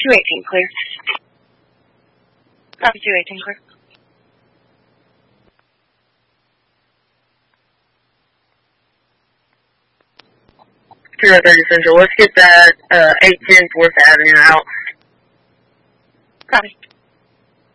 218 clear. Copy 218 clear. 230 Central. Let's get that 810 4th Avenue out. Copy.